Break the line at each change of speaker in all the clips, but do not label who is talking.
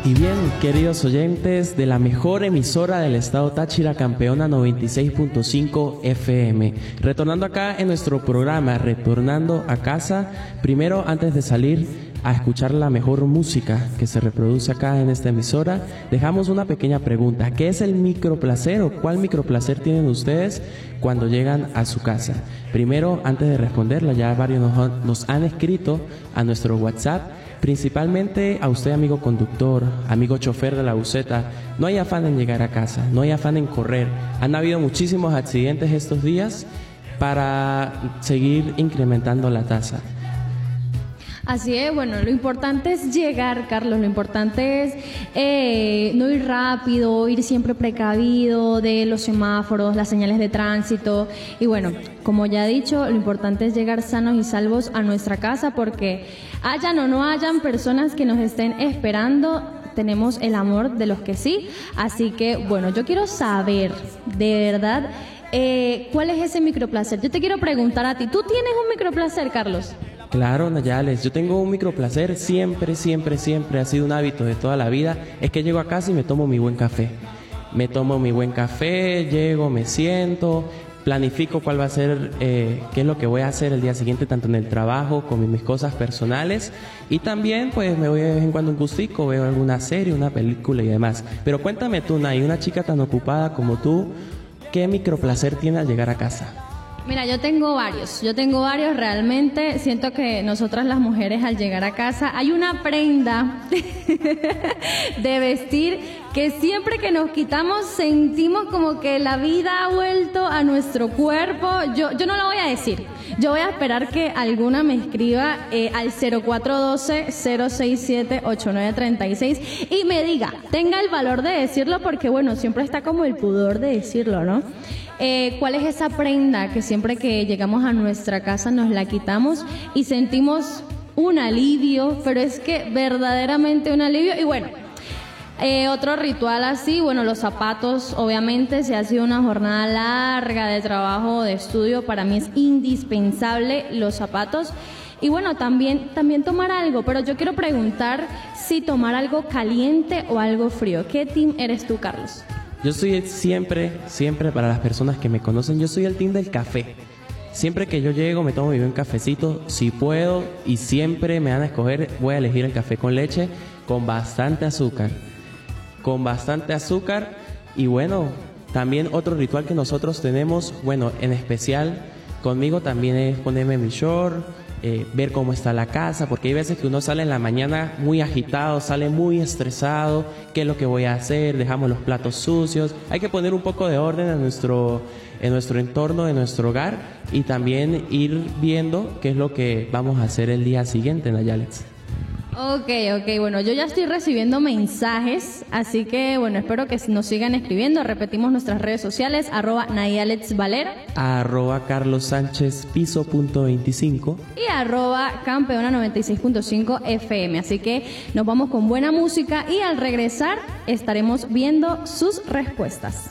Y bien, queridos oyentes de la mejor emisora del estado Táchira, Campeona 96.5 FM. Retornando acá en nuestro programa, Retornando a Casa, primero antes de salir a escuchar la mejor música que se reproduce acá en esta emisora, dejamos una pequeña pregunta. ¿Qué es el microplacer o cuál microplacer tienen ustedes cuando llegan a su casa? Primero, antes de responderla, ya varios nos han escrito a nuestro WhatsApp. Principalmente a usted, amigo conductor, amigo chofer de la buseta, no hay afán en llegar a casa, no hay afán en correr. Han habido muchísimos accidentes estos días para seguir incrementando la tasa.
Así es, bueno, lo importante es llegar, Carlos, lo importante es no ir rápido, ir siempre precavido de los semáforos, las señales de tránsito y bueno, como ya he dicho, lo importante es llegar sanos y salvos a nuestra casa porque hayan o no hayan personas que nos estén esperando, tenemos el amor de los que sí, así que bueno, yo quiero saber, de verdad, ¿cuál es ese microplacer? Yo te quiero preguntar a ti, ¿tú tienes un microplacer, Carlos?
Claro, Nayales, yo tengo un microplacer, siempre ha sido un hábito de toda la vida, es que llego a casa y me tomo mi buen café. Me tomo mi buen café, llego, me siento, planifico cuál va a ser, qué es lo que voy a hacer el día siguiente, tanto en el trabajo como en mis cosas personales. Y también, pues, me voy de vez en cuando un gustico, veo alguna serie, una película y demás. Pero cuéntame tú, Nay, una chica tan ocupada como tú, ¿qué microplacer tiene al llegar a casa?
Mira, yo tengo varios realmente, siento que nosotras las mujeres al llegar a casa hay una prenda de vestir que siempre que nos quitamos sentimos como que la vida ha vuelto a nuestro cuerpo, yo no lo voy a decir, yo voy a esperar que alguna me escriba al 0412-067-8936 y me diga, tenga el valor de decirlo porque bueno, siempre está como el pudor de decirlo, ¿no? ¿Cuál es esa prenda que siempre que llegamos a nuestra casa nos la quitamos y sentimos un alivio, pero es que verdaderamente un alivio? Y bueno, otro ritual así, bueno, los zapatos, obviamente, si ha sido una jornada larga de trabajo o de estudio, para mí es indispensable los zapatos. Y bueno, también tomar algo, pero yo quiero preguntar si tomar algo caliente o algo frío. ¿Qué team eres tú, Carlos?
Yo soy siempre, para las personas que me conocen, yo soy el team del café. Siempre que yo llego me tomo mi buen cafecito, si puedo, y siempre me van a escoger, voy a elegir el café con leche, con bastante azúcar. Y bueno, también otro ritual que nosotros tenemos, bueno, en especial conmigo también es ponerme mi short, ver cómo está la casa, porque hay veces que uno sale en la mañana muy agitado, sale muy estresado, qué es lo que voy a hacer, dejamos los platos sucios, hay que poner un poco de orden en nuestro entorno, en nuestro hogar y también ir viendo qué es lo que vamos a hacer el día siguiente, Nayales.
Ok, bueno, yo ya estoy recibiendo mensajes, así que bueno, espero que nos sigan escribiendo. Repetimos nuestras redes sociales, @NayalexValera,
@CarlosSánchezPiso.25
y @Campeona 96.5 FM. Así que nos vamos con buena música y al regresar estaremos viendo sus respuestas.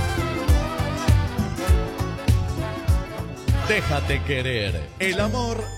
Déjate querer, el amor